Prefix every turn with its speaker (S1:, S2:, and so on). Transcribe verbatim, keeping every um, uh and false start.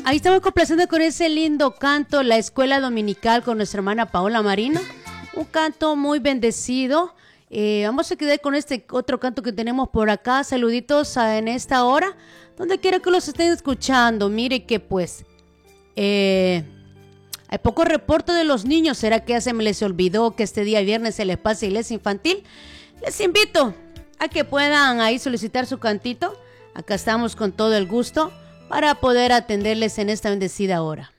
S1: Ahí estamos complaciendo con ese lindo canto, la escuela dominical con nuestra hermana Paola Marino. Un canto muy bendecido. Eh, vamos a quedar con este otro canto que tenemos por acá. Saluditos a, en esta hora, donde quiera que los estén escuchando. Mire que pues eh, hay poco reporte de los niños. ¿Será que ya se me les olvidó que este día viernes se les pasa iglesia infantil? Les invito a que puedan ahí solicitar su cantito. Acá estamos con todo el gusto para poder atenderles en esta bendecida hora.